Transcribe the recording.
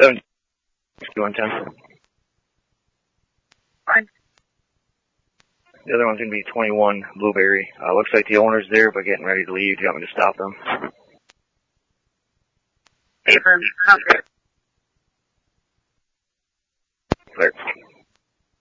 7-2-1-10. Fine. The other one's going to be 21 Blueberry. Looks like the owner's there, but getting ready to leave. Do you want me to stop them? Paper. Sounds good. Clear.